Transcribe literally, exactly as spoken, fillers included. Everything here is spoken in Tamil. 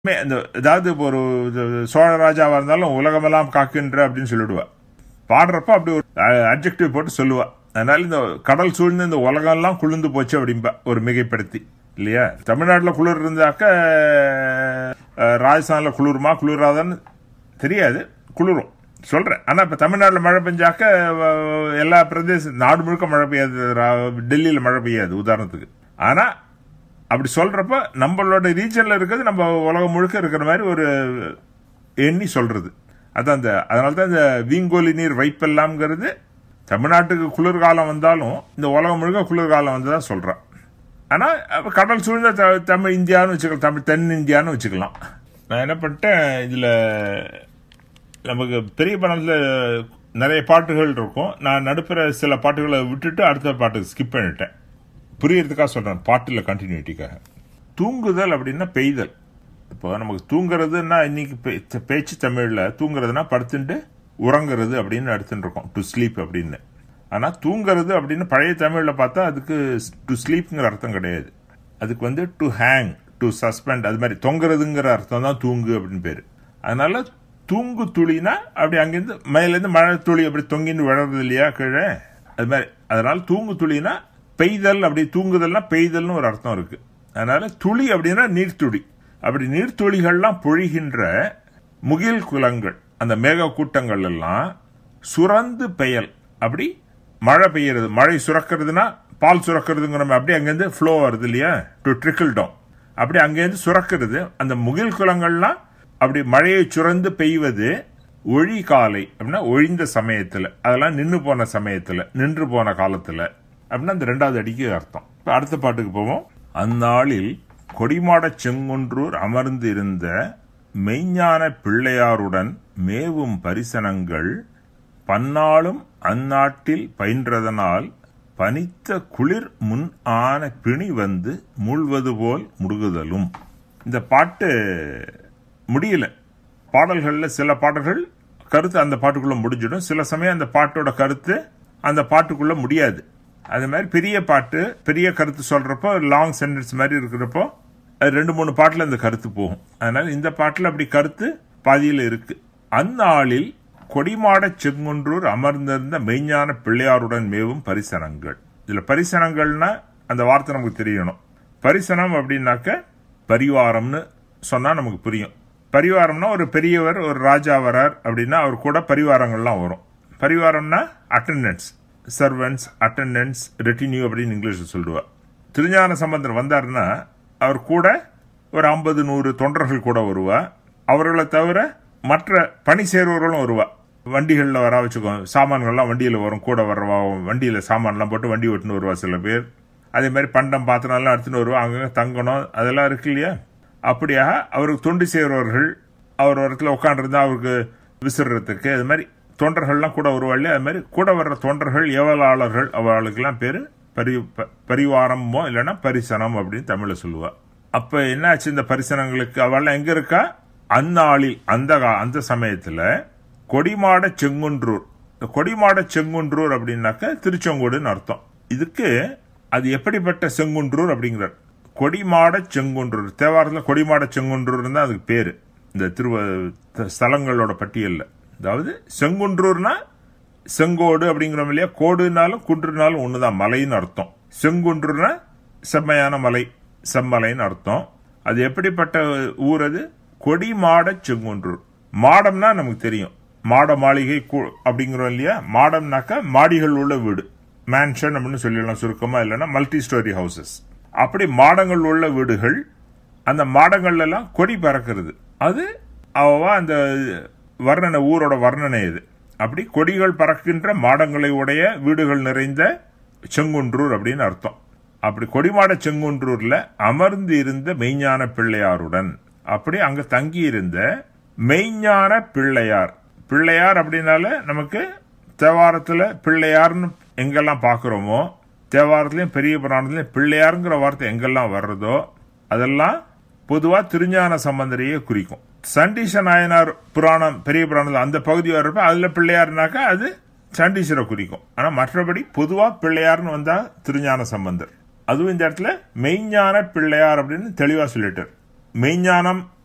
அதாவது ஒரு சோழ ராஜாவா இருந்தாலும் உலகமெல்லாம் காக்கின்ற அப்படின்னு சொல்லிடுவா. பாடுறப்ப அப்படி ஒரு அட்ஜெக்டிவ் போட்டு சொல்லுவா. அதனால இந்த கடல் சூழ்ந்து இந்த உலகம் எல்லாம் குளிர்ந்து போச்சு அப்படின்பா ஒரு மிகைப்படுத்தி இல்லையா. தமிழ்நாட்டில் குளிர் இருந்தாக்க ராஜஸ்தான்ல குளிருமா குளிராதான்னு தெரியாது, குளிரும் சொல்றேன். ஆனா இப்ப தமிழ்நாட்டில் மழை பெஞ்சாக்க எல்லா பிரதேச நாடு முழுக்க மழை பெய்யாது, டெல்லியில மழை பெய்யாது உதாரணத்துக்கு. ஆனா அப்படி சொல்றப்ப நம்மளோட ரீஜன்ல இருக்கிறது நம்ம உலகம் முழுக்க இருக்கிற மாதிரி ஒரு எண்ணி சொல்றது. அதான் அந்த அதனால்தான் இந்த வீங்கோலி நீர் வைப்பெல்லாம்ங்கிறது தமிழ்நாட்டுக்கு குளிர்காலம் வந்தாலும் இந்த உலகம் முழுக்க குளிர்காலம் வந்துதான் சொல்றான். ஆனா கடல் சூழ்ந்த தமிழ் இந்தியான்னு வச்சுக்கலாம், தமிழ் தென் இந்தியான்னு வச்சுக்கலாம். நான் என்ன பண்ணிட்டேன், இதுல நமக்கு பெரிய படத்துல நிறைய பாட்டுகள் இருக்கும். நான் நடுப்புற சில பாட்டுகளை விட்டுட்டு அடுத்த பாட்டுக்கு ஸ்கிப் பண்ணிட்டேன். புரியறதுக்காக சொல்றேன், பாட்டுல கண்டினியூட்டிக்காக. தூங்குதல் அப்படின்னா பெய்தல். இப்போ நமக்கு தூங்குறதுன்னா இன்னைக்கு பேச்சு தமிழ்ல தூங்குறதுன்னா படுத்துட்டு உறங்குறது அப்படின்னு எடுத்துட்டு இருக்கோம், டு ஸ்லீப் அப்படின்னு. ஆனா தூங்குறது அப்படின்னு பழைய தமிழ்ல பார்த்தா அதுக்கு டு ஸ்லீப்ங்கிற அர்த்தம் கிடையாது. அதுக்கு வந்து டு ஹேங், டு சஸ்பெண்ட், அது மாதிரி தொங்குறதுங்கிற அர்த்தம் தான் தூங்கு அப்படின்னு பேரு. அதனால தூங்கு துளினா அப்படி அங்கிருந்து மேலேருந்து மழை துளி அப்படி தொங்கின்னு விழறது இல்லையா கீழே, அது மாதிரி. அதனால தூங்கு துளினா பெய்தல், அப்படி தூங்குதல்னா பெய்தல்னு ஒரு அர்த்தம் இருக்கு. அதனால துளி அப்படின்னா நீர்த்துளி. அப்படி நீர்த்துளிகள்லாம் பொழிகின்ற முகில் குலங்கள், அந்த மேக கூட்டங்கள் எல்லாம் சுரந்து பெயல், அப்படி மழை பெய்யறது. மழை சுரக்கிறதுனா பால் சுரக்கிறதுங்கிற அப்படி அங்கேருந்து ஃப்ளோ வருது இல்லையா, டு ட்ரிக்கிள் டவுன், அப்படி அங்கேருந்து சுரக்கிறது. அந்த முகில் குலங்கள்லாம் அப்படி மழையை சுரந்து பெய்வது ஒழி காலை அப்படின்னா ஒழிந்த சமயத்துல, அதெல்லாம் நின்று போன சமயத்துல, நின்று போன காலத்துல அப்படின்னா அந்த ரெண்டாவது அடிக்கு அர்த்தம். அடுத்த பாட்டுக்கு போவோம். அந்நாளில் கொடிமாட செங்குன்றூர் அமர்ந்து இருந்த மெய்ஞான பிள்ளையாருடன் மேவும் பரிசனங்கள் பன்னாளும் அந்நாட்டில் பயின்றதனால் பனித்த குளிர் முன் ஆன பிணி வந்து மூழ்வது போல் முடுகுதலும். இந்த பாட்டு முடியல. பாடல்கள்ல சில பாடல்கள் கருத்து அந்த பாட்டுக்குள்ள முடிஞ்சிடும், சில சமயம் அந்த பாட்டோட கருத்து அந்த பாட்டுக்குள்ள முடியாது. அது மாதிரி பெரிய பாட்டு பெரிய கருத்து சொல்றப்போ லாங் சென்டென்ஸ் மாதிரி இருக்கிறப்போ ரெண்டு மூணு பாட்டுல இந்த கருத்து போகும். அதனால இந்த பாட்டுல அப்படி கருத்து பாதியில இருக்கு. அந்நாளில் கொடிமாட செங்குன்றூர் அமர்ந்திருந்த மெய்ஞான பிள்ளையாருடன் மேவும் பரிசனங்கள். இதுல பரிசனங்கள்னா அந்த வார்த்தை நமக்கு தெரியணும். பரிசனம் அப்படின்னாக்க பரிவாரம்னு சொன்னா நமக்கு புரியும். பரிவாரம்னா ஒரு பெரியவர், ஒரு ராஜா வரார் அப்படின்னா அவர் கூட பரிவாரங்கள்லாம் வரும். பரிவாரம்னா அட்டெண்டன்ஸ், சர்வன்ஸ், அட்டெண்டன்ஸ், ரெட்டினியூ அப்படின்னு இங்கிலீஷ்ல சொல்லுவா. திருஞான சம்பந்தர் வந்தாருன்னா அவர் கூட ஒரு ஐம்பது நூறு தொண்டர்கள் கூட வருவா. அவர்களை தவிர மற்ற பணி சேர்வர்களும் வருவா. வண்டிகளில் வரா வச்சுக்கோ, சாமான்கள்லாம் வண்டியில் வரும், கூட வர்றவா, வண்டியில் சாமான்லாம் போட்டு வண்டி ஓட்டுன்னு வருவா சில பேர். அதே மாதிரி பண்டம் பாத்திரம்லாம் எடுத்துன்னு வருவா, அங்கே தங்கணும் அதெல்லாம் இருக்கு இல்லையா. அப்படியாக அவருக்கு தொண்டு சேர்வர்கள் அவர் இடத்துல உட்காண்டிருந்தா அவருக்கு விசிறதுக்கு, அது மாதிரி தொண்டர்கள்லாம் கூட வருவா இல்லையா. அது மாதிரி கூட வர்ற தொண்டர்கள் ஏவலாளர்கள், அவளுக்கெல்லாம் பேரு பரி பரிவாரமோ இல்லைன்னா பரிசனம் அப்படின்னு தமிழ்ல சொல்லுவா. அப்ப என்ன ஆச்சு இந்த பரிசனங்களுக்கு? அவள் எங்க இருக்கா? அந்நாளில், அந்த அந்த சமயத்துல கொடிமாட செங்குன்றூர். கொடிமாட செங்குன்றூர் அப்படின்னாக்க திருச்செங்கோடுன்னு அர்த்தம். இதுக்கு அது எப்படிப்பட்ட செங்குன்றூர் அப்படிங்கிறார். கொடிமாட செங்குன்றூர், தேவாரத்தில் கொடிமாட செங்குன்றூர் தான் அதுக்கு பேரு இந்த திருவ ஸ்தலங்களோட பட்டியல்ல. அதாவது செங்குன்றூர்னா செங்கோடு அப்படிங்கிறோம் இல்லையா. கோடுனாலும் குன்றுனாலும் ஒண்ணுதான், மலைன்னு அர்த்தம். செங்குன்றுனா செம்மையான மலை, செம்மலைன்னு அர்த்தம். அது எப்படிப்பட்ட ஊர்? அது கொடிமாட செங்குன்றூர். மாடம்னா நமக்கு தெரியும், மாட மாளிகை அப்படிங்கிறோம் இல்லையா. மாடம்னாக்கா மாடிகள் உள்ள வீடு, மேன்ஷன் அப்படின்னு சொல்லிடலாம் சுருக்கமா, இல்லைன்னா மல்டி ஸ்டோரி ஹவுசஸ். அப்படி மாடங்கள் உள்ள வீடுகள், அந்த மாடங்கள்ல எல்லாம் கொடி பறக்கிறது. அது அவ அந்த வர்ணனை, ஊரோட வர்ணனை இது. அப்படி கொடிகள் பறக்கின்ற மாடங்களை உடைய வீடுகள் நிறைந்த செங்குன்றூர் அப்படின்னு அர்த்தம். அப்படி கொடிமாட செங்குன்றூர்ல அமர்ந்து இருந்த மெய்ஞான பிள்ளையாருடன், அப்படி அங்க தங்கி இருந்த மெய்ஞான பிள்ளையார். பிள்ளையார் அப்படின்னால நமக்கு தேவாரத்துல பிள்ளையார்னு எங்கெல்லாம் பாக்குறோமோ, தேவாரத்திலையும் பெரிய புராணத்திலையும் பிள்ளையாருங்கிற வார்த்தை எங்கெல்லாம் வர்றதோ அதெல்லாம் பொதுவா திருஞான சம்பந்தரையே குறிக்கும். சண்டீச நாயனார் புராணம், பெரிய புராணத்தில் அந்த பகுதி வர்றப்ப அதுல பிள்ளையாருனாக்கா அது சண்டீசரை குறிக்கும். ஆனா மற்றபடி பொதுவா பிள்ளையார்னு வந்தா திருஞான சம்பந்தர். அதுவும் இந்த இடத்துல மெய்ஞான பிள்ளையார் அப்படின்னு தெளிவா சொல்லிட்டார். மெய்ஞானம்